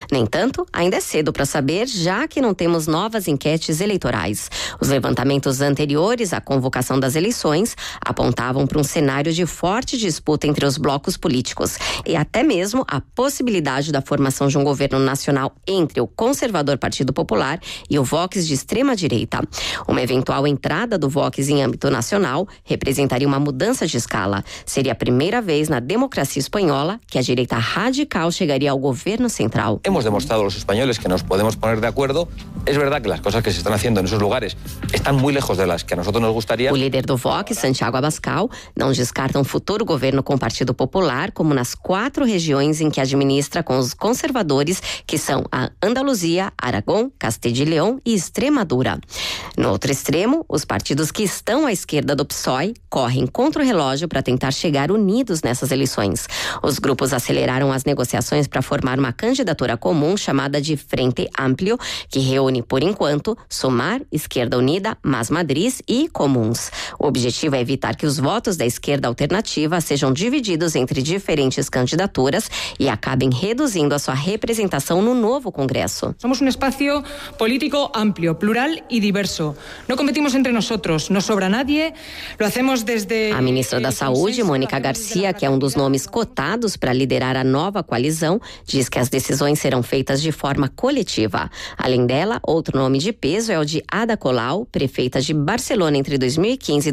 No entanto, ainda é cedo para saber, já que não temos novas enquetes eleitorais. Os levantamentos anteriores à convocação das eleições apontavam para um cenário de forte disputa entre os blocos políticos e até mesmo a possibilidade da formação de um governo nacional entre o conservador Partido Popular e o Vox de extrema-direita. Uma eventual entrada do Vox em âmbito nacional representaria uma mudança de escala. Seria a primeira vez na democracia espanhola que a direita radical chegaria ao governo central. Hemos demostrado a los españoles que nos podemos poner de acuerdo. Es verdad que las cosas que se están haciendo en esos lugares están muy lejos de las que a nosotros nos gustaría. O líder do Vox, Santiago Abascal, não descarta um futuro governo com o Partido Popular, como nas 4 regiões em que administra com os conservadores, que são a Andaluzia, Aragão, Castilla y León e Extremadura. No outro extremo, os partidos que estão à esquerda do PSOE correm contra o relógio para tentar chegar unidos nessas eleições. Os grupos aceleraram as negociações para formar uma candidatura comum chamada de Frente Amplio, que reúne, por enquanto, Sumar, Esquerda Unida, Más Madrid e Comuns. O objetivo é evitar que os votos da esquerda alternativa sejam divididos entre diferentes candidaturas e acabem reduzindo a sua representação no novo Congresso. Somos um espaço político amplio, plural e diverso. Não competimos entre nós, não sobra nadie, lo hacemos desde... A ministra da Saúde, Mônica Garcia, que é um dos nomes cotados para liderar a nova coalizão, diz que as decisões serão feitas de forma coletiva. Além dela, outro nome de peso é o de Ada Colau, prefeita de Barcelona entre 2015 e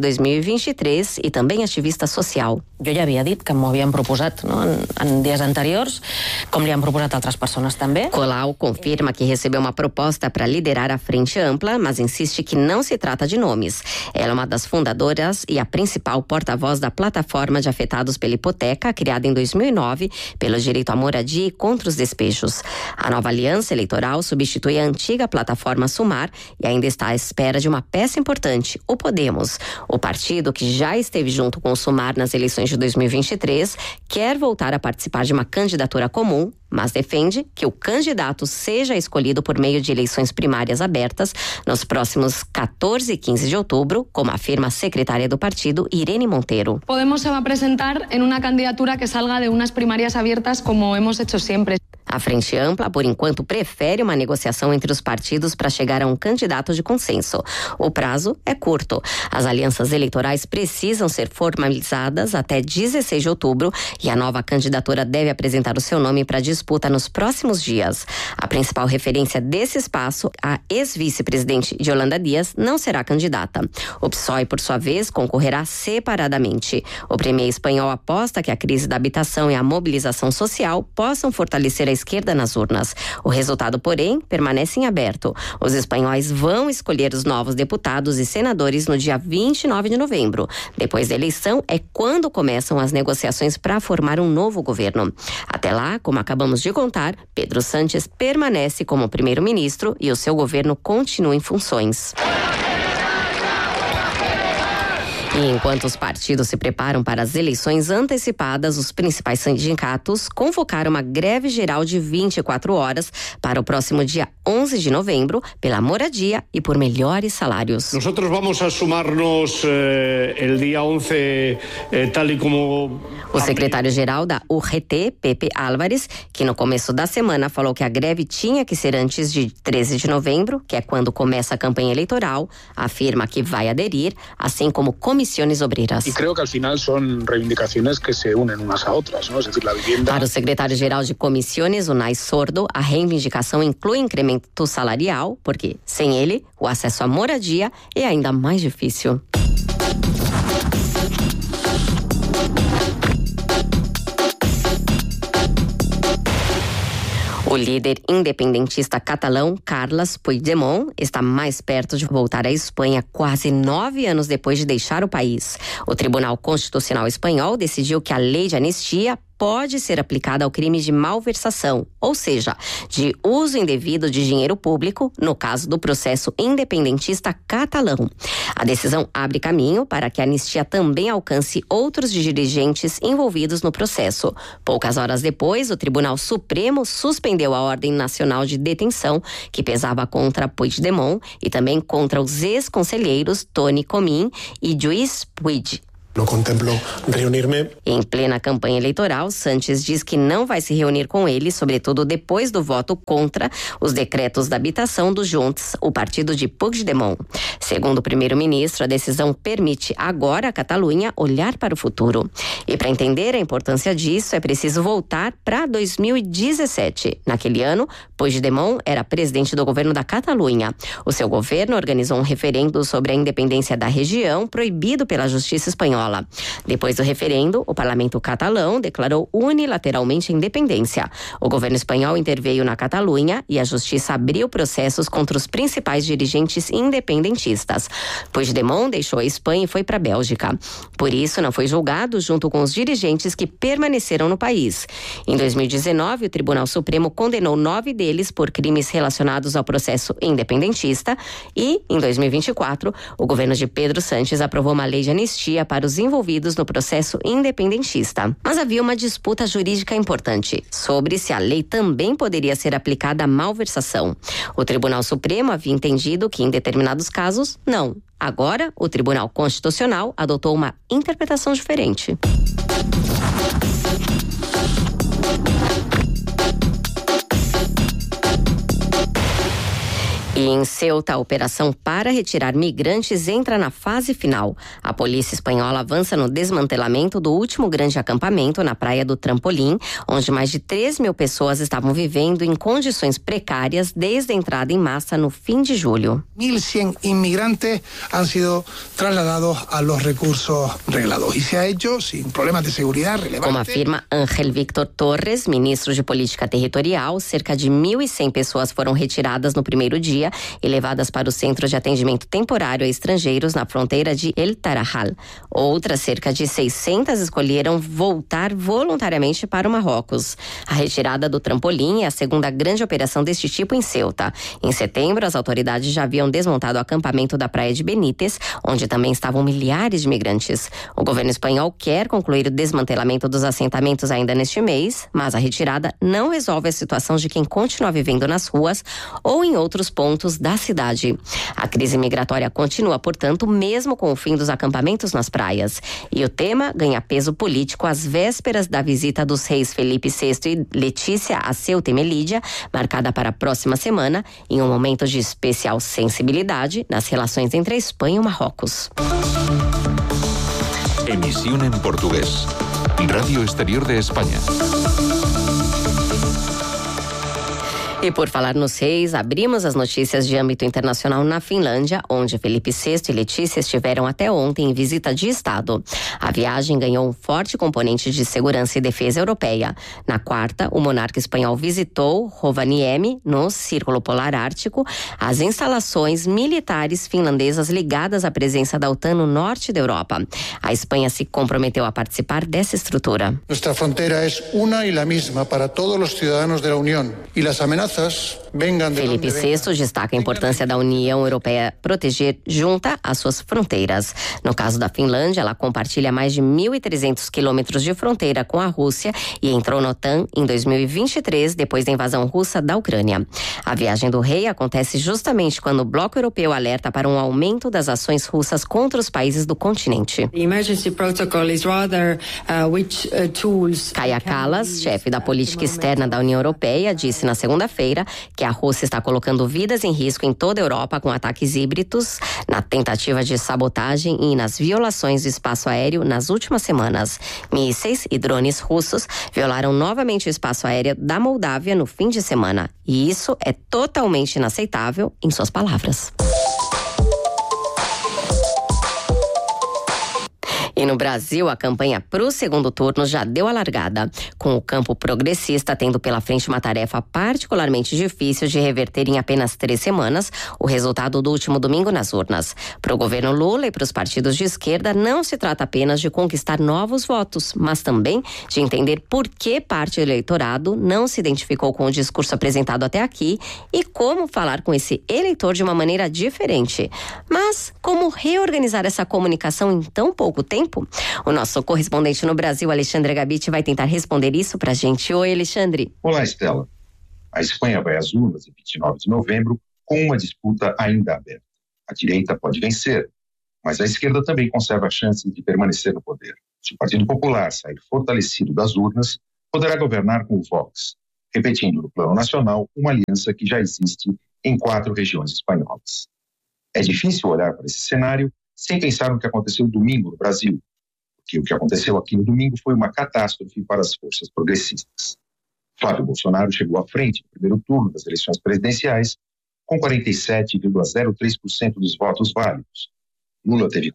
2023 e também ativista social. Jo ja havia dit que m'ho havien proposat en dies anteriors, com li han proposat altres pessoas também. Colau confirma que recebeu uma proposta para liderar a Frente Ampla, mas insiste que não se trata de nomes. Ela é uma das fundadoras e a principal porta-voz da plataforma de afetados pela hipoteca, criada em 2009 pelo direito à moradia e contra os despejos. A nova aliança eleitoral substitui a antiga plataforma Sumar e ainda está à espera de uma peça importante, o Podemos. O partido, que já esteve junto com o Sumar nas eleições de 2023, quer voltar a participar de uma candidatura comum, mas defende que o candidato seja escolhido por meio de eleições primárias abertas nos próximos 14 e 15 de outubro, como afirma a secretária do partido, Irene Monteiro. Podemos se va a presentar en una candidatura que salga de unas primarias abiertas como hemos hecho siempre. A Frente Ampla, por enquanto, prefere uma negociação entre os partidos para chegar a um candidato de consenso. O prazo é curto. As alianças eleitorais precisam ser formalizadas até 16 de outubro e a nova candidatura deve apresentar o seu nome para disputa nos próximos dias. A principal referência desse espaço, a ex-vice-presidente Yolanda Díaz, não será candidata. O PSOE, por sua vez, concorrerá separadamente. O premier espanhol aposta que a crise da habitação e a mobilização social possam fortalecer a esquerda nas urnas. O resultado, porém, permanece em aberto. Os espanhóis vão escolher os novos deputados e senadores no dia 29 de novembro. Depois da eleição é quando começam as negociações para formar um novo governo. Até lá, como acabamos de contar, Pedro Sánchez permanece como primeiro-ministro e o seu governo continua em funções. E enquanto os partidos se preparam para as eleições antecipadas, os principais sindicatos convocaram uma greve geral de 24 horas para o próximo dia 11 de novembro, pela moradia e por melhores salários. Nós vamos a sumarnos el dia 11, tal e como... O secretário-geral da UGT, Pepe Álvares, que no começo da semana falou que a greve tinha que ser antes de 13 de novembro, que é quando começa a campanha eleitoral, afirma que vai aderir, assim como comissiones obreras. E creo que al final son reivindicaciones que se unen unas a otras, ¿no? Es decir, la vivienda... Para o secretário-geral de comissiones, Unai Sordo, a reivindicação inclui incremento salarial, porque sem ele, o acesso à moradia é ainda mais difícil. O líder independentista catalão, Carles Puigdemont, está mais perto de voltar à Espanha quase 9 anos depois de deixar o país. O Tribunal Constitucional Espanhol decidiu que a lei de anistia pode ser aplicada ao crime de malversação, ou seja, de uso indevido de dinheiro público, no caso do processo independentista catalão. A decisão abre caminho para que a anistia também alcance outros dirigentes envolvidos no processo. Poucas horas depois, o Tribunal Supremo suspendeu a ordem nacional de detenção que pesava contra Puigdemont e também contra os ex-conselheiros Toni Comín e Lluís Puig. Não contemplo reunir-me. Em plena campanha eleitoral, Sánchez diz que não vai se reunir com ele, sobretudo depois do voto contra os decretos da habitação do Junts, o partido de Puigdemont. Segundo o primeiro-ministro, a decisão permite agora a Catalunha olhar para o futuro. E para entender a importância disso, é preciso voltar para 2017. Naquele ano, Puigdemont era presidente do governo da Catalunha. O seu governo organizou um referendo sobre a independência da região, proibido pela justiça espanhola. Depois do referendo, o parlamento catalão declarou unilateralmente a independência. O governo espanhol interveio na Catalunha e a justiça abriu processos contra os principais dirigentes independentistas. Puigdemont deixou a Espanha e foi para a Bélgica. Por isso, não foi julgado junto com os dirigentes que permaneceram no país. Em 2019, o Tribunal Supremo condenou 9 deles por crimes relacionados ao processo independentista e, em 2024, o governo de Pedro Sánchez aprovou uma lei de anistia para os envolvidos no processo independentista. Mas havia uma disputa jurídica importante sobre se a lei também poderia ser aplicada à malversação. O Tribunal Supremo havia entendido que, em determinados casos, não. Agora, o Tribunal Constitucional adotou uma interpretação diferente. E em Ceuta, a operação para retirar migrantes entra na fase final. A polícia espanhola avança no desmantelamento do último grande acampamento na praia do Trampolim, onde mais de 3.000 pessoas estavam vivendo em condições precárias desde a entrada em massa no fim de julho. 1.100 inmigrantes han sido trasladados a los recursos reglados y se ha hecho sin problemas de seguridad relevantes. Como afirma Ángel Víctor Torres, ministro de Política Territorial, cerca de 1.100 pessoas foram retiradas no primeiro dia e levadas para o Centro de Atendimento Temporário a Estrangeiros na fronteira de El Tarajal. Outras cerca de 600 escolheram voltar voluntariamente para o Marrocos. A retirada do Trampolim é a segunda grande operação deste tipo em Ceuta. Em setembro, as autoridades já haviam desmontado o acampamento da praia de Benítez, onde também estavam milhares de migrantes. O governo espanhol quer concluir o desmantelamento dos assentamentos ainda neste mês, mas a retirada não resolve a situação de quem continua vivendo nas ruas ou em outros pontos da cidade. A crise migratória continua, portanto, mesmo com o fim dos acampamentos nas praias. E o tema ganha peso político às vésperas da visita dos reis Felipe VI e Letícia a Ceuta e Melilla, marcada para a próxima semana, em um momento de especial sensibilidade nas relações entre a Espanha e o Marrocos. Emisión en portugués. Radio Exterior de España. E por falar nos reis, abrimos as notícias de âmbito internacional na Finlândia, onde Felipe VI e Letícia estiveram até ontem em visita de Estado. A viagem ganhou um forte componente de segurança e defesa europeia. Na quarta, o monarca espanhol visitou Rovaniemi, no Círculo Polar Ártico, as instalações militares finlandesas ligadas à presença da OTAN no norte da Europa. A Espanha se comprometeu a participar dessa estrutura. Nuestra frontera es una y la misma para todos los ciudadanos de la Unión y las amenazas Felipe VI destaca a importância da União Europeia proteger junta às suas fronteiras. No caso da Finlândia, ela compartilha mais de 1.300 quilômetros de fronteira com a Rússia e entrou na OTAN em 2023, depois da invasão russa da Ucrânia. A viagem do rei acontece justamente quando o bloco europeu alerta para um aumento das ações russas contra os países do continente. Kaja Kallas, chefe da política externa da União Europeia, disse na segunda-feira que a Rússia está colocando vidas em risco em toda a Europa com ataques híbridos, na tentativa de sabotagem e nas violações do espaço aéreo nas últimas semanas. Mísseis e drones russos violaram novamente o espaço aéreo da Moldávia no fim de semana. E isso é totalmente inaceitável, em suas palavras. E no Brasil, a campanha para o segundo turno já deu a largada, com o campo progressista tendo pela frente uma tarefa particularmente difícil de reverter em apenas 3 semanas o resultado do último domingo nas urnas. Para o governo Lula e para os partidos de esquerda, não se trata apenas de conquistar novos votos, mas também de entender por que parte do eleitorado não se identificou com o discurso apresentado até aqui e como falar com esse eleitor de uma maneira diferente. Mas como reorganizar essa comunicação em tão pouco tempo? O nosso correspondente no Brasil, Alexandre Gabiti, vai tentar responder isso pra gente. Oi, Alexandre. Olá, Estela. A Espanha vai às urnas em 29 de novembro com uma disputa ainda aberta. A direita pode vencer, Mas a esquerda também conserva a chance de permanecer no poder. Se o Partido Popular sair fortalecido das urnas, poderá governar com o Vox, repetindo no plano nacional uma aliança que já existe em 4 regiões espanholas. É difícil olhar para esse cenário sem pensar no que aconteceu domingo no Brasil, porque o que aconteceu aqui no domingo foi uma catástrofe para as forças progressistas. Flávio Bolsonaro chegou à frente no primeiro turno das eleições presidenciais com 47,03% dos votos válidos. Lula teve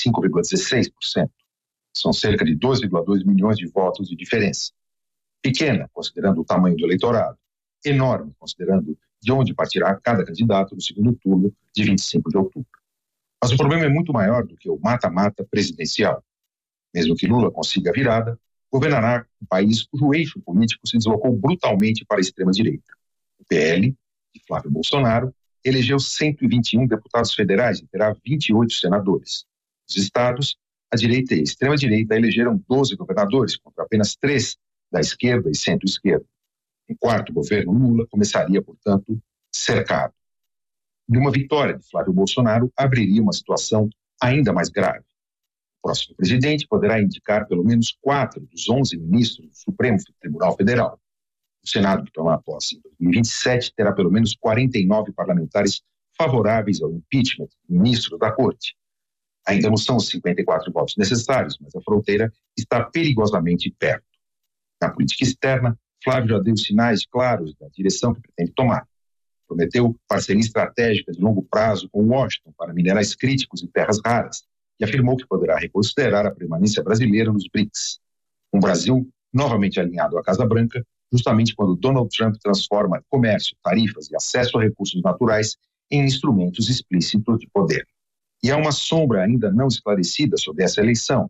45,16%. São cerca de 2,2 milhões de votos de diferença. Pequena, considerando o tamanho do eleitorado. Enorme, considerando de onde partirá cada candidato no segundo turno de 25 de outubro. Mas o problema é muito maior do que o mata-mata presidencial. Mesmo que Lula consiga a virada, governará um país cujo eixo político se deslocou brutalmente para a extrema-direita. O PL, de Flávio Bolsonaro, elegeu 121 deputados federais e terá 28 senadores. Nos estados, a direita e a extrema-direita elegeram 12 governadores, contra apenas 3 da esquerda e centro-esquerda. Um quarto governo Lula começaria, portanto, cercado. E uma vitória de Flávio Bolsonaro abriria uma situação ainda mais grave. O próximo presidente poderá indicar pelo menos 4 dos 11 ministros do Supremo Tribunal Federal. O Senado, que tomar posse em 2027, terá pelo menos 49 parlamentares favoráveis ao impeachment do ministro da Corte. Ainda não são os 54 votos necessários, mas a fronteira está perigosamente perto. Na política externa, Flávio já deu sinais claros da direção que pretende tomar. Prometeu parceria estratégica de longo prazo com Washington para minerais críticos e terras raras e afirmou que poderá reconsiderar a permanência brasileira nos BRICS. Um Brasil novamente alinhado à Casa Branca, justamente quando Donald Trump transforma comércio, tarifas e acesso a recursos naturais em instrumentos explícitos de poder. E há uma sombra ainda não esclarecida sobre essa eleição.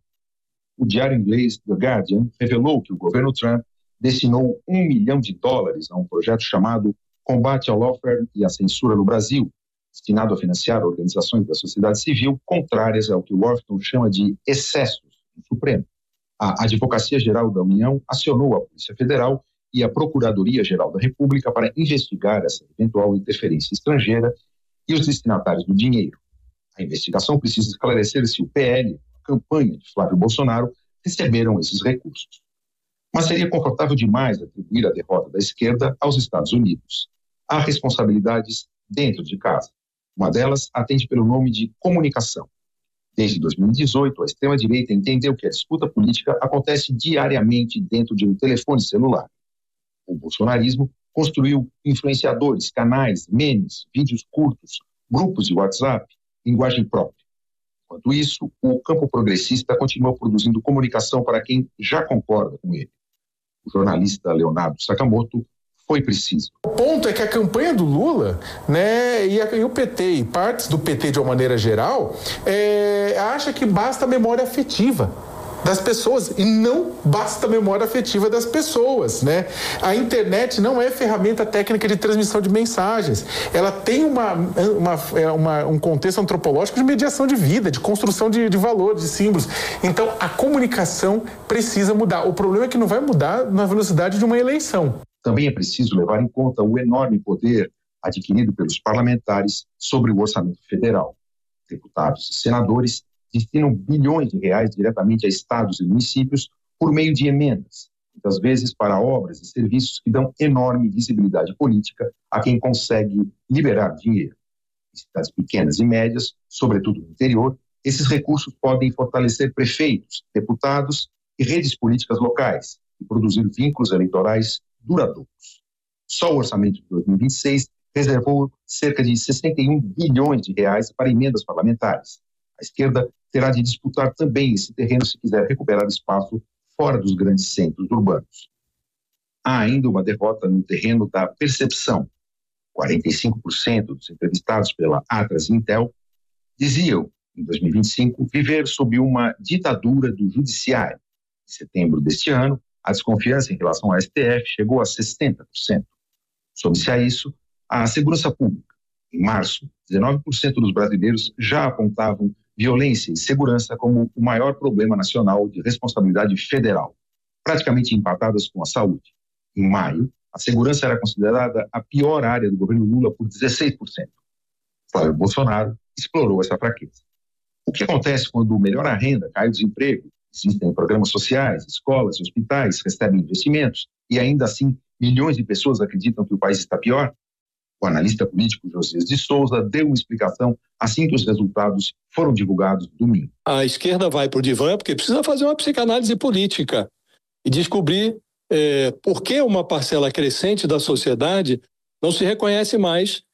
O diário inglês The Guardian revelou que o governo Trump destinou $1 milhão a um projeto chamado Combate ao Lawfare e à Censura no Brasil, destinado a financiar organizações da sociedade civil contrárias ao que Washington chama de excessos no Supremo. A Advocacia Geral da União acionou a Polícia Federal e a Procuradoria-Geral da República para investigar essa eventual interferência estrangeira e os destinatários do dinheiro. A investigação precisa esclarecer se o PL, a campanha de Flávio Bolsonaro, receberam esses recursos. Mas seria confortável demais atribuir a derrota da esquerda aos Estados Unidos. Há responsabilidades dentro de casa. Uma delas atende pelo nome de comunicação. Desde 2018, a extrema-direita entendeu que a disputa política acontece diariamente dentro de um telefone celular. O bolsonarismo construiu influenciadores, canais, memes, vídeos curtos, grupos de WhatsApp, linguagem própria. Enquanto isso, o campo progressista continua produzindo comunicação para quem já concorda com ele. O jornalista Leonardo Sakamoto foi preciso. O ponto é que a campanha do Lula, né, e o PT, e partes do PT de uma maneira geral, acha que basta a memória afetiva das pessoas, e não basta a memória afetiva das pessoas, né? A internet não é ferramenta técnica de transmissão de mensagens. Ela tem um contexto antropológico de mediação de vida, de construção de valores, de símbolos. Então, a comunicação precisa mudar. O problema é que não vai mudar na velocidade de uma eleição. Também é preciso levar em conta o enorme poder adquirido pelos parlamentares sobre o orçamento federal. Deputados e senadores destinam bilhões de reais diretamente a estados e municípios por meio de emendas, muitas vezes para obras e serviços que dão enorme visibilidade política a quem consegue liberar dinheiro. Em cidades pequenas e médias, sobretudo no interior, esses recursos podem fortalecer prefeitos, deputados e redes políticas locais e produzir vínculos eleitorais duradouros. Só o orçamento de 2026 reservou cerca de 61 bilhões de reais para emendas parlamentares. A esquerda terá de disputar também esse terreno se quiser recuperar espaço fora dos grandes centros urbanos. Há ainda uma derrota no terreno da percepção. 45% dos entrevistados pela Atlas e Intel diziam, em 2025, viver sob uma ditadura do judiciário. Em setembro deste ano, a desconfiança em relação ao STF chegou a 60%. Some-se a isso a segurança pública. Em março, 19% dos brasileiros já apontavam violência e segurança como o maior problema nacional de responsabilidade federal, praticamente empatadas com a saúde. Em maio, a segurança era considerada a pior área do governo Lula por 16%. Flávio Bolsonaro explorou essa fraqueza. O que acontece quando melhora a renda, cai o desemprego, existem programas sociais, escolas, hospitais, recebem investimentos e ainda assim milhões de pessoas acreditam que o país está pior? O analista político Josias de Souza deu uma explicação assim que os resultados foram divulgados no domingo. A esquerda vai para o divã porque precisa fazer uma psicanálise política e descobrir por que uma parcela crescente da sociedade não se reconhece mais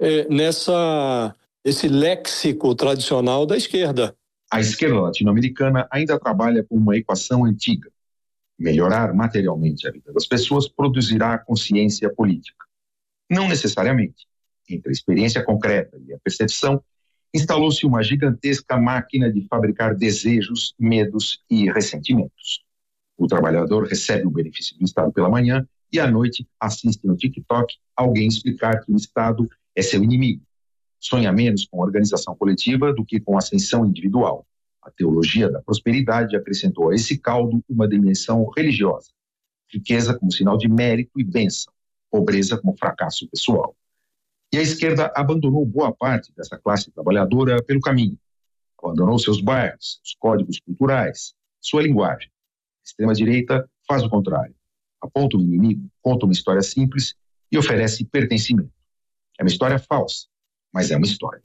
nesse léxico tradicional da esquerda. A esquerda latino-americana ainda trabalha com uma equação antiga. Melhorar materialmente a vida das pessoas produzirá consciência política. Não necessariamente. Entre a experiência concreta e a percepção, instalou-se uma gigantesca máquina de fabricar desejos, medos e ressentimentos. O trabalhador recebe o benefício do Estado pela manhã e à noite assiste no TikTok alguém explicar que o Estado é seu inimigo. Sonha menos com organização coletiva do que com ascensão individual. A teologia da prosperidade acrescentou a esse caldo uma dimensão religiosa. Riqueza como sinal de mérito e bênção. Pobreza como fracasso pessoal. E a esquerda abandonou boa parte dessa classe trabalhadora pelo caminho. Abandonou seus bairros, seus códigos culturais, sua linguagem. A extrema-direita faz o contrário. Aponta o inimigo, conta uma história simples e oferece pertencimento. É uma história falsa, mas é uma história.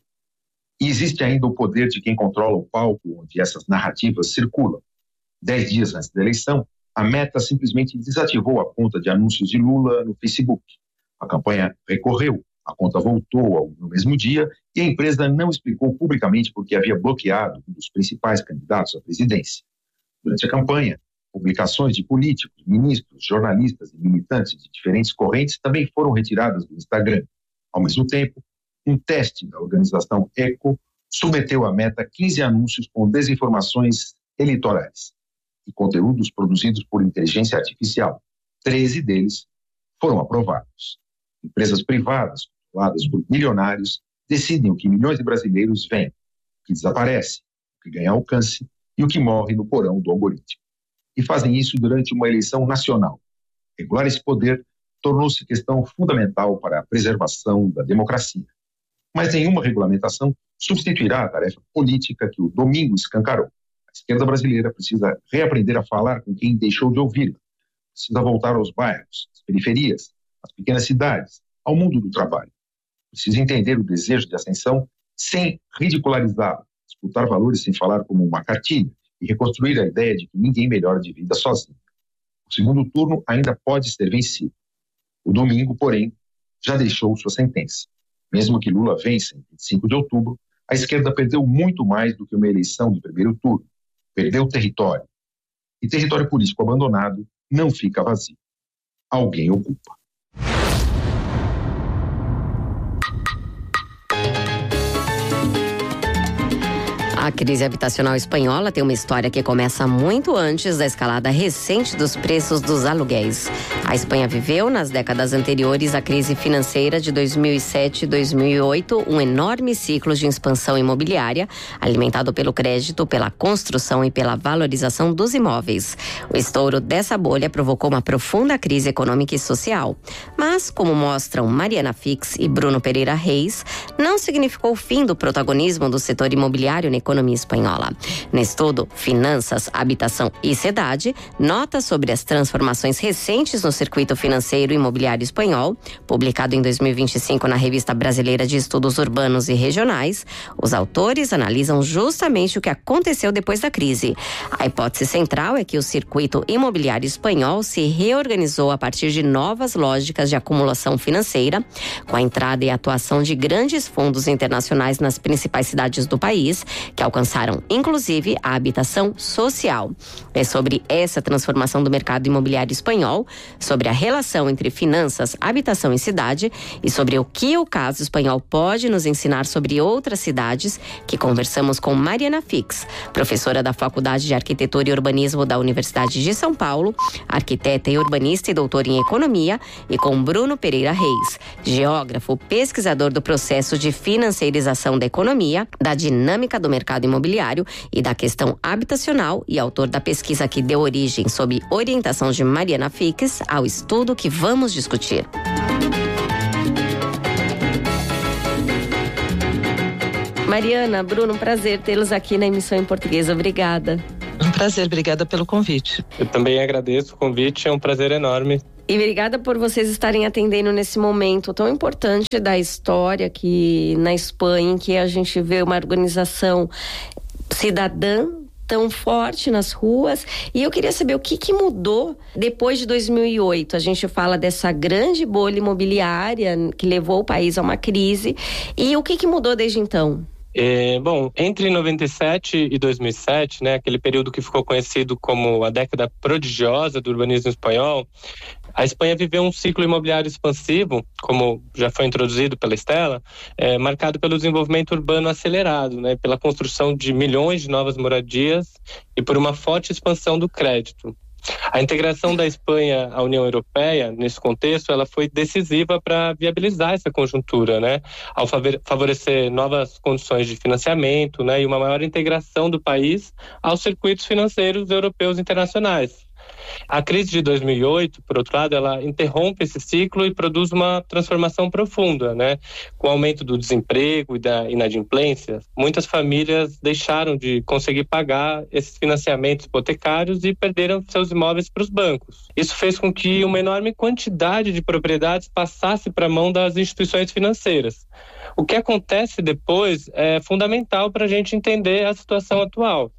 E existe ainda o poder de quem controla o palco onde essas narrativas circulam. 10 dias antes da eleição, a Meta simplesmente desativou a conta de anúncios de Lula no Facebook. A campanha recorreu, a conta voltou no mesmo dia e a empresa não explicou publicamente por que havia bloqueado um dos principais candidatos à presidência. Durante a campanha, publicações de políticos, ministros, jornalistas e militantes de diferentes correntes também foram retiradas do Instagram. Ao mesmo tempo, um teste da organização ECO submeteu à Meta 15 anúncios com desinformações eleitorais e conteúdos produzidos por inteligência artificial. 13 deles foram aprovados. Empresas privadas, controladas por milionários, decidem o que milhões de brasileiros veem, o que desaparece, o que ganha alcance e o que morre no porão do algoritmo. E fazem isso durante uma eleição nacional. Regular esse poder tornou-se questão fundamental para a preservação da democracia. Mas nenhuma regulamentação substituirá a tarefa política que o domingo escancarou. A esquerda brasileira precisa reaprender a falar com quem deixou de ouvir. Precisa voltar aos bairros, às periferias, às pequenas cidades, ao mundo do trabalho. Precisa entender o desejo de ascensão sem ridicularizá-lo, disputar valores sem falar como uma cartilha e reconstruir a ideia de que ninguém melhora de vida sozinho. O segundo turno ainda pode ser vencido. O domingo, porém, já deixou sua sentença. Mesmo que Lula vença em 25 de outubro, a esquerda perdeu muito mais do que uma eleição de primeiro turno. Perdeu território. E território político abandonado não fica vazio. Alguém ocupa. A crise habitacional espanhola tem uma história que começa muito antes da escalada recente dos preços dos aluguéis. A Espanha viveu, nas décadas anteriores à crise financeira de 2007 e 2008, um enorme ciclo de expansão imobiliária, alimentado pelo crédito, pela construção e pela valorização dos imóveis. O estouro dessa bolha provocou uma profunda crise econômica e social. Mas, como mostram Mariana Fix e Bruno Pereira Reis, não significou o fim do protagonismo do setor imobiliário na economia espanhola. No estudo Finanças, Habitação e Cidade, nota sobre as transformações recentes no circuito financeiro e imobiliário espanhol, publicado em 2025 na Revista Brasileira de Estudos Urbanos e Regionais, os autores analisam justamente o que aconteceu depois da crise. A hipótese central é que o circuito imobiliário espanhol se reorganizou a partir de novas lógicas de acumulação financeira, com a entrada e atuação de grandes fundos internacionais nas principais cidades do país, que alcançaram, inclusive, a habitação social. É sobre essa transformação do mercado imobiliário espanhol, sobre a relação entre finanças, habitação e cidade e sobre o que o caso espanhol pode nos ensinar sobre outras cidades, que conversamos com Mariana Fix, professora da Faculdade de Arquitetura e Urbanismo da Universidade de São Paulo, arquiteta e urbanista e doutora em economia, e com Bruno Pereira Reis, geógrafo, pesquisador do processo de financiarização da economia, da dinâmica do mercado imobiliário e da questão habitacional e autor da pesquisa que deu origem, sob orientação de Mariana Fix, ao estudo que vamos discutir. Mariana, Bruno, um prazer tê-los aqui na emissão em português. Obrigada. Um prazer, obrigada pelo convite. Eu também agradeço o convite, é um prazer enorme. E obrigada por vocês estarem atendendo nesse momento tão importante da história aqui na Espanha, em que a gente vê uma organização cidadã tão forte nas ruas. E eu queria saber o que mudou depois de 2008. A gente fala dessa grande bolha imobiliária que levou o país a uma crise. E o que mudou desde então? Bom, entre 97 e 2007, né, aquele período que ficou conhecido como a década prodigiosa do urbanismo espanhol, a Espanha viveu um ciclo imobiliário expansivo, como já foi introduzido pela Estela, marcado pelo desenvolvimento urbano acelerado, né, pela construção de milhões de novas moradias e por uma forte expansão do crédito. A integração da Espanha à União Europeia, nesse contexto, ela foi decisiva para viabilizar essa conjuntura, né? Ao favorecer novas condições de financiamento, né? E uma maior integração do país aos circuitos financeiros europeus internacionais. A crise de 2008, por outro lado, ela interrompe esse ciclo e produz uma transformação profunda, né? Com o aumento do desemprego e da inadimplência, muitas famílias deixaram de conseguir pagar esses financiamentos hipotecários e perderam seus imóveis para os bancos. Isso fez com que uma enorme quantidade de propriedades passasse para a mão das instituições financeiras. O que acontece depois é fundamental para a gente entender a situação atual.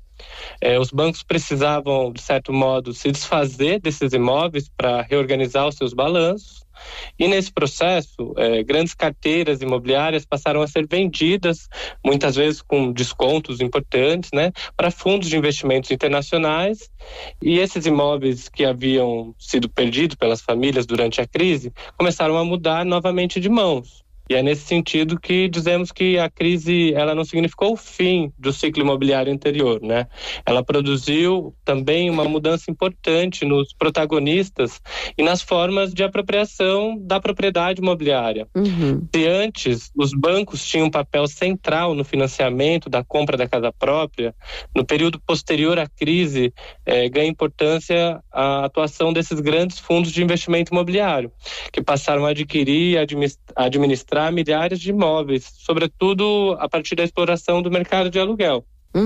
Os bancos precisavam, de certo modo, se desfazer desses imóveis para reorganizar os seus balanços. E nesse processo, grandes carteiras imobiliárias passaram a ser vendidas, muitas vezes com descontos importantes, né, para fundos de investimentos internacionais. E esses imóveis que haviam sido perdidos pelas famílias durante a crise começaram a mudar novamente de mãos. E é nesse sentido que dizemos que a crise ela não significou o fim do ciclo imobiliário anterior, né? Ela produziu também uma mudança importante nos protagonistas e nas formas de apropriação da propriedade imobiliária. Se antes os bancos tinham um papel central no financiamento da compra da casa própria, no período posterior à crise ganha importância a atuação desses grandes fundos de investimento imobiliário, que passaram a adquirir e administrar milhares de imóveis, sobretudo a partir da exploração do mercado de aluguel.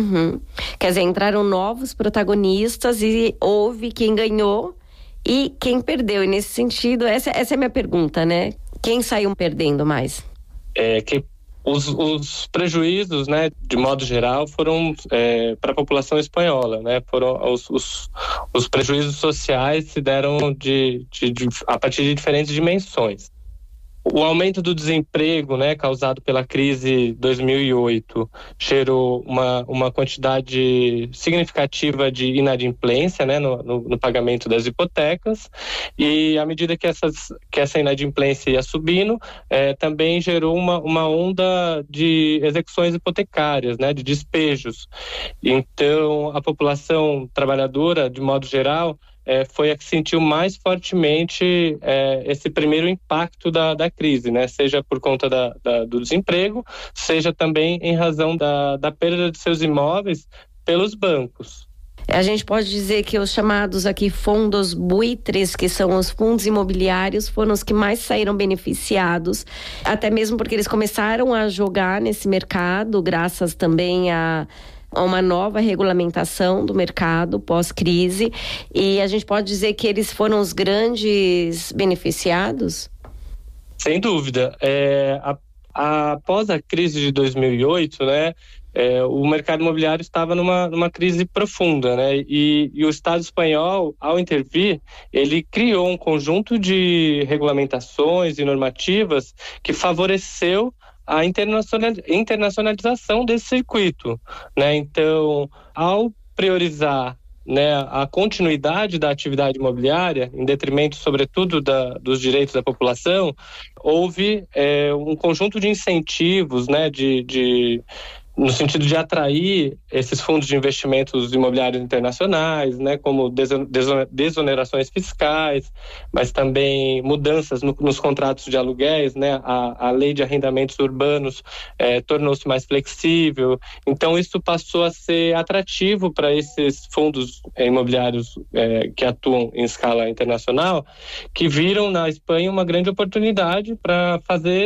Quer dizer, entraram novos protagonistas e houve quem ganhou e quem perdeu. E nesse sentido, essa é a minha pergunta, né? Quem saiu perdendo mais? Os prejuízos, né, de modo geral, foram para a população espanhola, né? Foram os prejuízos sociais se deram a partir de diferentes dimensões. O aumento do desemprego, né, causado pela crise 2008, gerou uma quantidade significativa de inadimplência, né, no pagamento das hipotecas, e à medida que essa inadimplência ia subindo, também gerou uma onda de execuções hipotecárias, né, de despejos. Então, a população trabalhadora, de modo geral, foi a que sentiu mais fortemente esse primeiro impacto da crise, né? Seja por conta do desemprego, seja também em razão da perda de seus imóveis pelos bancos. A gente pode dizer que os chamados aqui fundos buitres, que são os fundos imobiliários, foram os que mais saíram beneficiados, até mesmo porque eles começaram a jogar nesse mercado, graças também a uma nova regulamentação do mercado pós-crise, e a gente pode dizer que eles foram os grandes beneficiados? Sem dúvida. Após a crise de 2008, né, o mercado imobiliário estava numa crise profunda, né, e o Estado espanhol, ao intervir, ele criou um conjunto de regulamentações e normativas que favoreceu a internacionalização desse circuito, né? Então, ao priorizar, né, a continuidade da atividade imobiliária, em detrimento, sobretudo, dos direitos da população, houve um conjunto de incentivos, né, no sentido de atrair esses fundos de investimentos imobiliários internacionais, né, como desonerações fiscais, mas também mudanças nos contratos de aluguéis, né, a lei de arrendamentos urbanos tornou-se mais flexível. Então, isso passou a ser atrativo para esses fundos imobiliários que atuam em escala internacional, que viram na Espanha uma grande oportunidade para fazer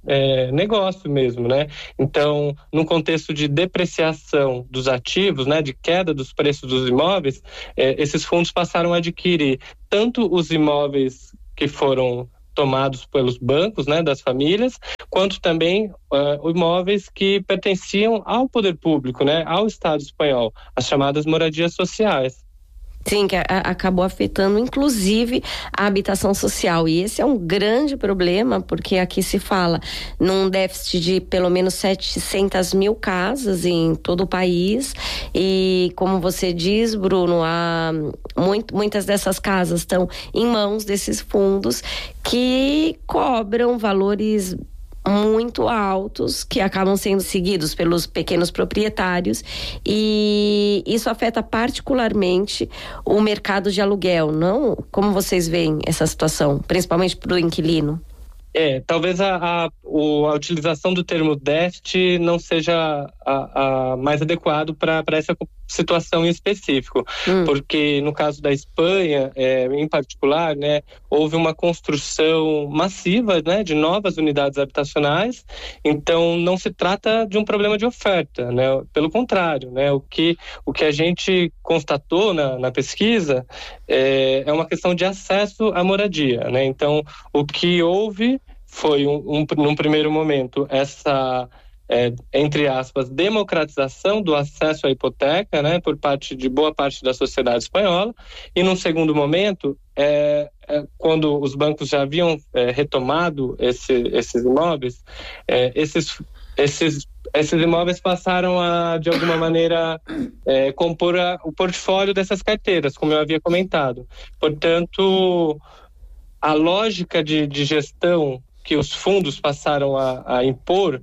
negócio mesmo, né? Então, num contexto de depreciação dos ativos, né, de queda dos preços dos imóveis, esses fundos passaram a adquirir tanto os imóveis que foram tomados pelos bancos, né, das famílias, quanto também imóveis que pertenciam ao poder público, né, ao Estado espanhol, as chamadas moradias sociais. Sim, que acabou afetando inclusive a habitação social, e esse é um grande problema, porque aqui se fala num déficit de pelo menos 700 mil casas em todo o país, e como você diz, Bruno, muitas dessas casas estão em mãos desses fundos que cobram valores muito altos, que acabam sendo seguidos pelos pequenos proprietários, e isso afeta particularmente o mercado de aluguel, não? Como vocês veem essa situação, principalmente para o inquilino? Talvez a utilização do termo déficit não seja a mais adequado para essa situação em específico, porque no caso da Espanha, em particular, né, houve uma construção massiva, né, de novas unidades habitacionais, então não se trata de um problema de oferta, né, pelo contrário, né, o que a gente constatou na pesquisa é uma questão de acesso à moradia, né, então o que houve foi num primeiro momento essa, entre aspas, democratização do acesso à hipoteca, né, por parte de boa parte da sociedade espanhola, e num segundo momento, quando os bancos já haviam retomado esses imóveis, esses imóveis passaram a, de alguma maneira, compor o portfólio dessas carteiras, como eu havia comentado. Portanto, a lógica de gestão que os fundos passaram a impor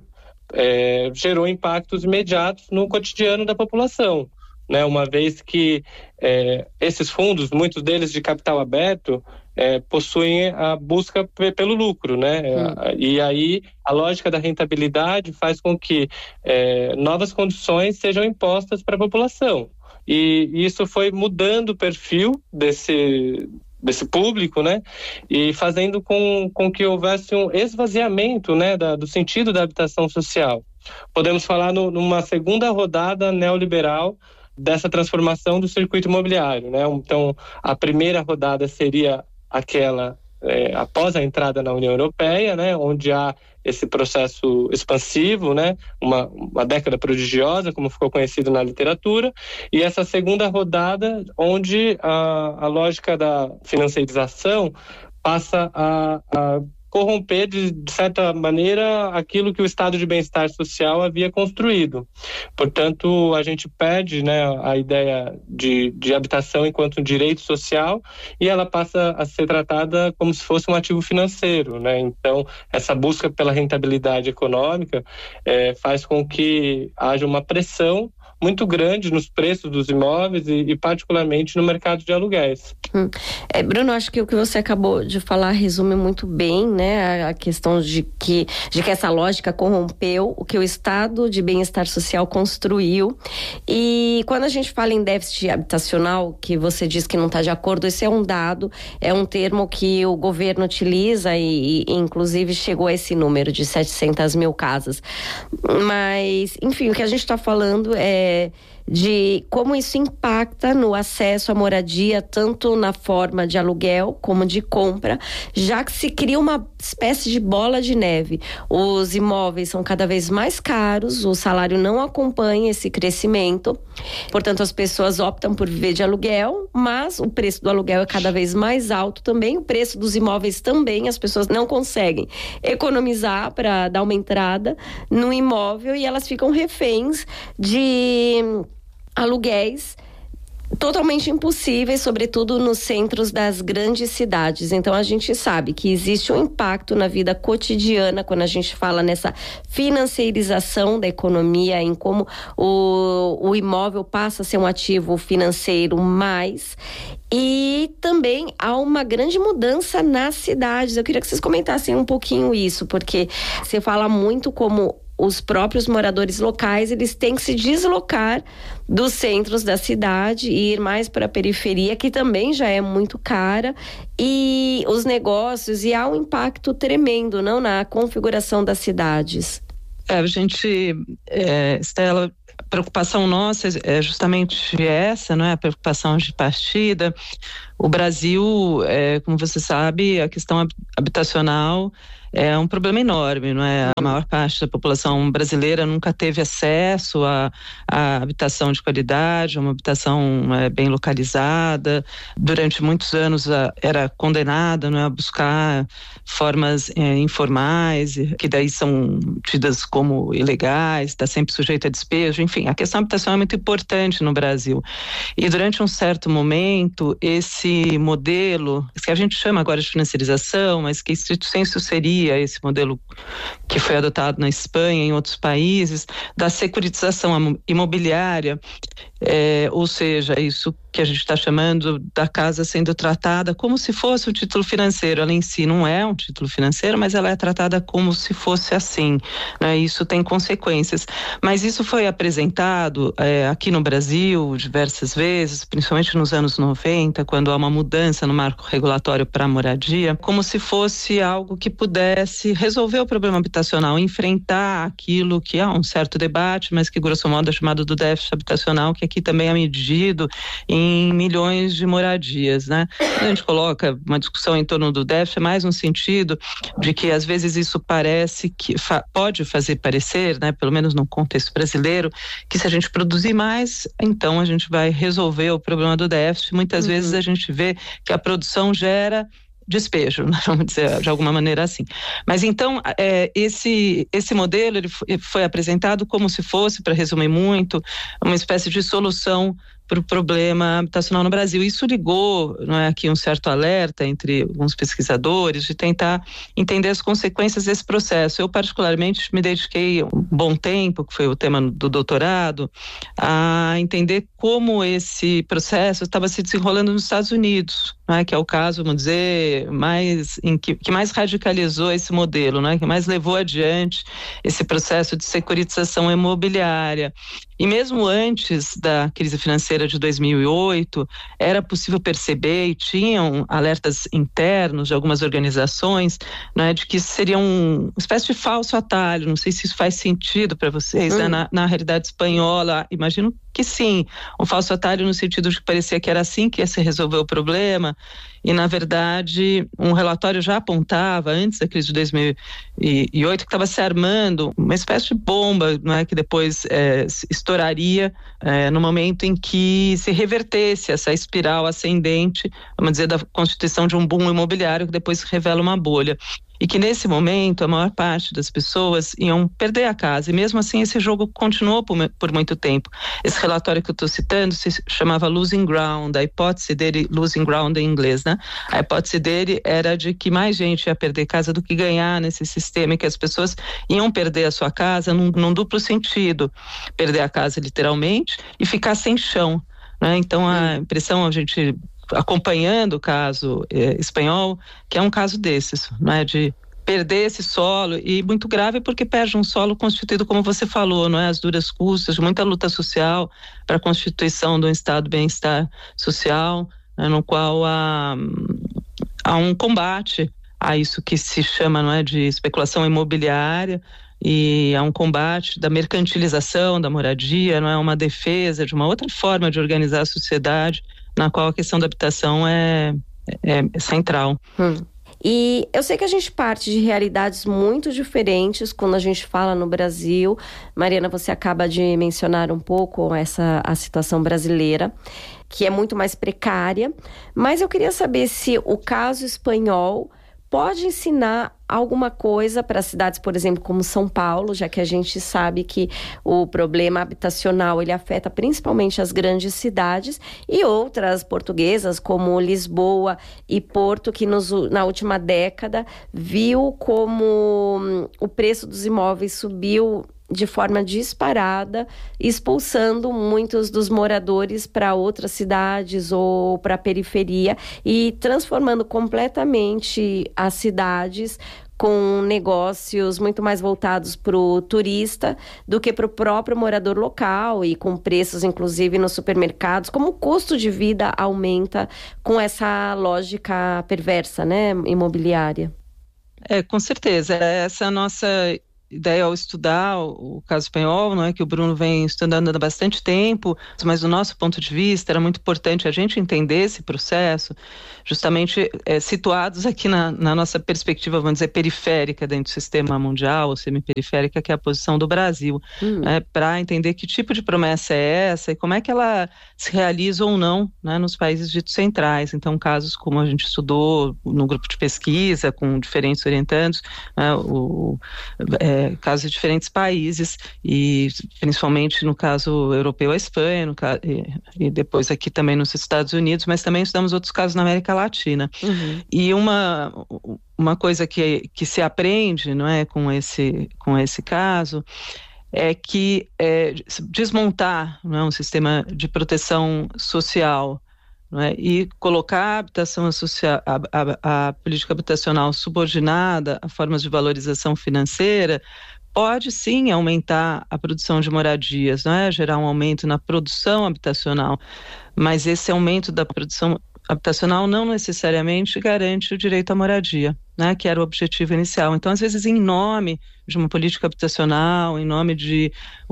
gerou impactos imediatos no cotidiano da população, né? Uma vez que esses fundos, muitos deles de capital aberto, possuem a busca pelo lucro, né? E aí a lógica da rentabilidade faz com que novas condições sejam impostas para a população. E isso foi mudando o perfil desse público, né, e fazendo com que houvesse um esvaziamento, né, do sentido da habitação social. Podemos falar numa segunda rodada neoliberal dessa transformação do circuito imobiliário, né? Então, a primeira rodada seria aquela após a entrada na União Europeia, né, onde há esse processo expansivo, né, uma década prodigiosa, como ficou conhecido na literatura, e essa segunda rodada onde a lógica da financiarização passa a corromper, de certa maneira, aquilo que o estado de bem-estar social havia construído. Portanto, a gente perde, né, a ideia de habitação enquanto um direito social, e ela passa a ser tratada como se fosse um ativo financeiro, né? Então, essa busca pela rentabilidade econômica faz com que haja uma pressão muito grande nos preços dos imóveis e particularmente no mercado de aluguéis. Bruno, acho que o que você acabou de falar resume muito bem, né, a questão de que essa lógica corrompeu o que o estado de bem-estar social construiu. E quando a gente fala em déficit habitacional, que você diz que não está de acordo, esse é um dado, é um termo que o governo utiliza e inclusive chegou a esse número de 700 mil casas. Mas, enfim, o que a gente está falando é de como isso impacta no acesso à moradia, tanto na forma de aluguel como de compra, já que se cria uma espécie de bola de neve. Os imóveis são cada vez mais caros, o salário não acompanha esse crescimento, portanto as pessoas optam por viver de aluguel, mas o preço do aluguel é cada vez mais alto também, o preço dos imóveis também, as pessoas não conseguem economizar para dar uma entrada no imóvel e elas ficam reféns de aluguéis totalmente impossíveis, sobretudo nos centros das grandes cidades. Então a gente sabe que existe um impacto na vida cotidiana quando a gente fala nessa financiarização da economia, em como o imóvel passa a ser um ativo financeiro mais. E também há uma grande mudança nas cidades. Eu queria que vocês comentassem um pouquinho isso, porque você fala muito como os próprios moradores locais, eles têm que se deslocar dos centros da cidade e ir mais para a periferia, que também já é muito cara, e os negócios, e há um impacto tremendo, não, na configuração das cidades. A gente, Estela, a preocupação nossa é justamente essa, não é? A preocupação de partida. O Brasil, como você sabe, a questão habitacional é um problema enorme, não é? A maior parte da população brasileira nunca teve acesso a habitação de qualidade, uma habitação bem localizada. Durante muitos anos era condenada, não é, a buscar formas informais, que daí são tidas como ilegais, está sempre sujeita a despejo. Enfim, a questão habitacional é muito importante no Brasil. E durante um certo momento, esse modelo, que a gente chama agora de financiarização, mas que estrito sensu seria esse modelo que foi adotado na Espanha e em outros países, da securitização imobiliária, ou seja, isso que a gente está chamando da casa sendo tratada como se fosse um título financeiro. Ela em si não é um título financeiro, mas ela é tratada como se fosse assim, né? Isso tem consequências. Mas isso foi apresentado aqui no Brasil diversas vezes, principalmente nos anos 90, quando há uma mudança no marco regulatório para a moradia, como se fosse algo que pudesse resolver o problema habitacional, enfrentar aquilo que há um certo debate, mas que grosso modo é chamado do déficit habitacional, que aqui também é medido em milhões de moradias, né? A gente coloca uma discussão em torno do déficit mais no sentido de que às vezes isso parece que pode fazer parecer, né, pelo menos no contexto brasileiro, que se a gente produzir mais, então a gente vai resolver o problema do déficit. Muitas vezes a gente vê que a produção gera despejo, vamos dizer de alguma maneira assim. Mas então, esse modelo ele foi apresentado como se fosse, para resumir muito, uma espécie de solução para o problema habitacional no Brasil. Isso ligou, não é, aqui um certo alerta entre alguns pesquisadores de tentar entender as consequências desse processo. Eu particularmente me dediquei um bom tempo, que foi o tema do doutorado, a entender como esse processo estava se desenrolando nos Estados Unidos, não é, que é o caso, vamos dizer, que mais radicalizou esse modelo, não é, que mais levou adiante esse processo de securitização imobiliária. E mesmo antes da crise financeira de 2008, era possível perceber, e tinham alertas internos de algumas organizações, né, de que seria uma espécie de falso atalho. Não sei se isso faz sentido para vocês, né, na realidade espanhola. Imagino que sim, um falso atalho no sentido de que parecia que era assim que ia se resolver o problema, e na verdade um relatório já apontava, antes da crise de 2008, que estava se armando uma espécie de bomba, né, que depois estouraria no momento em que se revertesse essa espiral ascendente, vamos dizer, da constituição de um boom imobiliário que depois se revela uma bolha. E que nesse momento a maior parte das pessoas iam perder a casa, e mesmo assim esse jogo continuou por muito tempo. Esse relatório que eu estou citando se chamava Losing Ground, a hipótese dele, Losing Ground em inglês, né? A hipótese dele era de que mais gente ia perder casa do que ganhar nesse sistema, e que as pessoas iam perder a sua casa num duplo sentido: perder a casa literalmente e ficar sem chão, né? Então a impressão, a gente acompanhando o caso espanhol, que é um caso desses, né, de perder esse solo, e muito grave porque perde um solo constituído, como você falou, não é, às duras custas, de muita luta social para a constituição de um estado de bem-estar social, né, no qual há um combate a isso que se chama, não é, de especulação imobiliária, e há um combate da mercantilização da moradia, não é, uma defesa de uma outra forma de organizar a sociedade, na qual a questão da habitação é central. E eu sei que a gente parte de realidades muito diferentes quando a gente fala no Brasil. Mariana, você acaba de mencionar um pouco a situação brasileira, que é muito mais precária, mas eu queria saber se o caso espanhol pode ensinar alguma coisa para cidades, por exemplo, como São Paulo, já que a gente sabe que o problema habitacional ele afeta principalmente as grandes cidades, e outras portuguesas como Lisboa e Porto, que na última década viu como o preço dos imóveis subiu de forma disparada, expulsando muitos dos moradores para outras cidades ou para a periferia, e transformando completamente as cidades com negócios muito mais voltados para o turista do que para o próprio morador local e com preços, inclusive, nos supermercados, como o custo de vida aumenta com essa lógica perversa, né, imobiliária. Com certeza. Essa é a nossa ideia ao estudar o caso espanhol, não é, que o Bruno vem estudando há bastante tempo, mas do nosso ponto de vista era muito importante a gente entender esse processo, justamente situados aqui na nossa perspectiva, vamos dizer, periférica dentro do sistema mundial, ou semiperiférica, que é a posição do Brasil, para entender que tipo de promessa é essa e como é que ela se realiza ou não, né, nos países ditos centrais. Então, casos como a gente estudou no grupo de pesquisa, com diferentes orientandos, casos de diferentes países, e principalmente no caso europeu, a Espanha, e depois aqui também nos Estados Unidos, mas também estudamos outros casos na América Latina. E uma coisa que se aprende, não é, com esse caso, é que desmontar, não é, um sistema de proteção social, não é, e colocar a habitação social, a política habitacional subordinada a formas de valorização financeira, pode sim aumentar a produção de moradias, não é, gerar um aumento na produção habitacional, mas esse aumento da produção habitacional não necessariamente garante o direito à moradia, né, que era o objetivo inicial. Então, às vezes, em nome de uma política habitacional, em nome de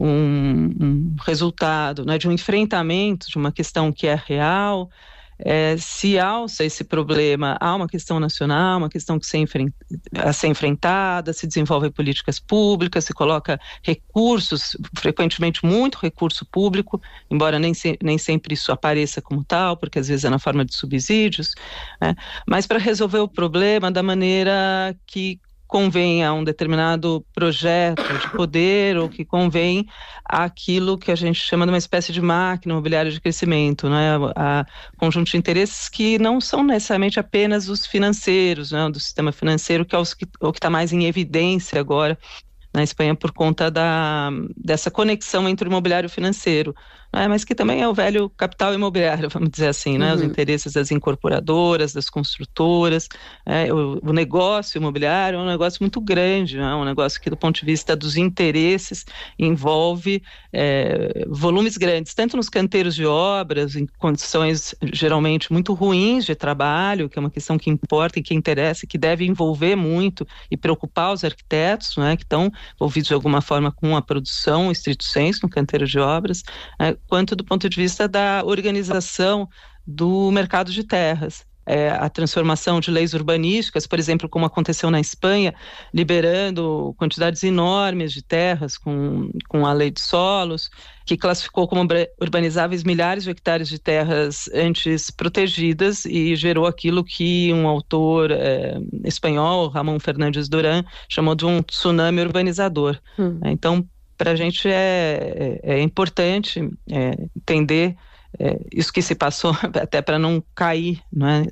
um resultado, né, de um enfrentamento de uma questão que é real, se alça esse problema, há uma questão nacional, uma questão que a ser enfrentada, se desenvolve políticas públicas, se coloca recursos, frequentemente muito recurso público, embora nem sempre isso apareça como tal, porque às vezes é na forma de subsídios, né? Mas para resolver o problema da maneira que convém a um determinado projeto de poder ou que convém àquilo que a gente chama de uma espécie de máquina imobiliária de crescimento, né? A conjunto de interesses que não são necessariamente apenas os financeiros, né? Do sistema financeiro, que é o que está mais em evidência agora na Espanha por conta dessa conexão entre o imobiliário e o financeiro, né? Mas que também é o velho capital imobiliário, vamos dizer assim, né? Os interesses das incorporadoras, das construtoras, o negócio imobiliário é um negócio muito grande, né? Um negócio que do ponto de vista dos interesses envolve volumes grandes, tanto nos canteiros de obras, em condições geralmente muito ruins de trabalho, que é uma questão que importa e que interessa, que deve envolver muito e preocupar os arquitetos, né? Que estão envolvidos de alguma forma com a produção, estrito senso, no canteiro de obras, quanto do ponto de vista da organização do mercado de terras. A transformação de leis urbanísticas, por exemplo, como aconteceu na Espanha, liberando quantidades enormes de terras com a lei de solos, que classificou como urbanizáveis milhares de hectares de terras antes protegidas e gerou aquilo que um autor espanhol, Ramón Fernández Durán, chamou de um tsunami urbanizador. Então, para a gente é importante entender isso que se passou, até para não cair, né,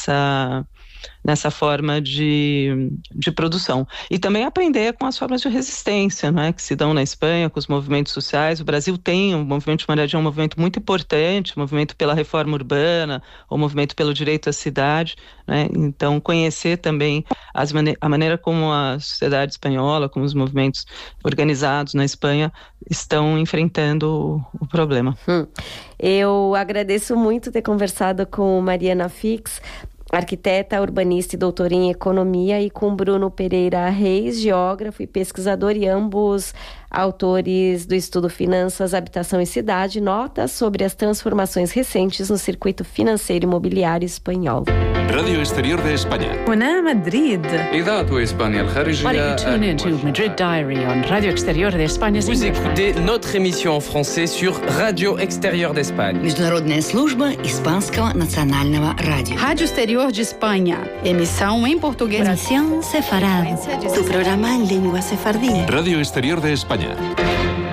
nessa forma de produção. E também aprender com as formas de resistência, né, que se dão na Espanha, com os movimentos sociais. O Brasil tem um movimento de moradia, um movimento muito importante, o movimento pela reforma urbana, o movimento pelo direito à cidade, né? Então, conhecer também a maneira como a sociedade espanhola, como os movimentos organizados na Espanha estão enfrentando o problema. Eu agradeço muito ter conversado com Mariana Fix, arquiteta, urbanista e doutora em economia, e com Bruno Pereira Reis, geógrafo e pesquisador, e ambos autores do estudo Finanças, Habitação e Cidade, notas sobre as transformações recentes no circuito financeiro imobiliário espanhol. Radio Exterior de España. هنا مدريد. إذاعة إسبانيا الخارجية. Tune into Madrid Diary on Radio Exterior de España. Vous écoutez notre émission en français sur Radio Exterior d'Espagne. Международная служба Испанского национального радио. Rádio Exterior de Espanha. Emissão em português. Oración sefarad. Tu programa en lengua sefardí. Radio Exterior de España.